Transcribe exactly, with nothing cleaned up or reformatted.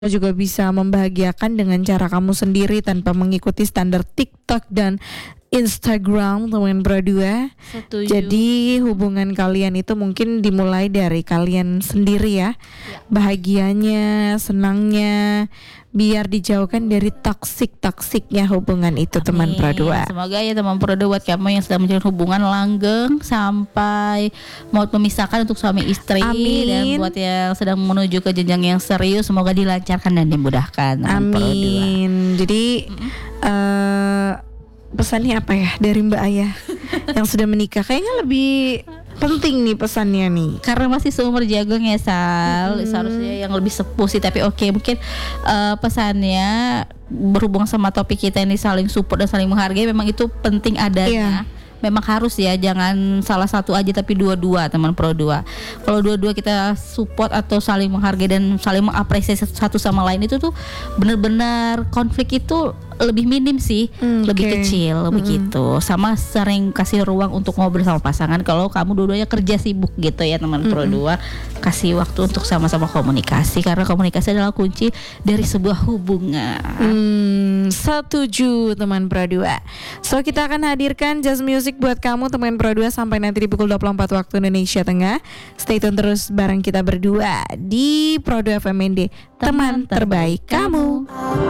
juga bisa membahagiakan dengan cara kamu sendiri tanpa mengikuti standar TikTok dan Instagram, teman berdua. Setuju. Jadi hubungan kalian itu mungkin dimulai dari kalian sendiri ya, Ya. Bahagianya, senangnya, biar dijauhkan dari toksik-toksiknya hubungan itu, teman Amin. berdua. Semoga ya teman berdua, buat kamu yang sedang menjalin hubungan langgeng sampai mau memisahkan untuk suami istri. Amin. Dan buat yang sedang menuju ke jenjang yang serius, semoga dilancarkan dan dimudahkan, teman berdua. Amin. Jadi eh pesannya apa ya dari Mbak Ayah yang sudah menikah? Kayaknya lebih penting nih pesannya nih. Karena masih seumur jagung ya Sal, Mm-hmm. seharusnya yang lebih sepuh sih. Tapi oke, mungkin uh, pesannya berhubung sama topik kita ini, saling support dan saling menghargai, memang itu penting adanya. Iya. Memang harus ya, jangan salah satu aja tapi dua-dua, teman pro dua. Kalau dua-dua kita support atau saling menghargai dan saling mengapresiasi satu sama lain, itu tuh benar-benar konflik itu lebih minim sih, Hmm, lebih oke. kecil begitu. Sama sering kasih ruang untuk ngobrol sama pasangan. Kalau kamu dua-duanya kerja sibuk gitu ya teman pro dua, kasih waktu untuk sama-sama komunikasi, karena komunikasi adalah kunci dari sebuah hubungan. Hmm, setuju teman Pro dua. So kita akan hadirkan jazz music buat kamu teman Pro dua sampai nanti di pukul dua puluh empat waktu Indonesia Tengah. Stay tune terus bareng kita berdua di Pro dua F M N D, teman terbaik kamu.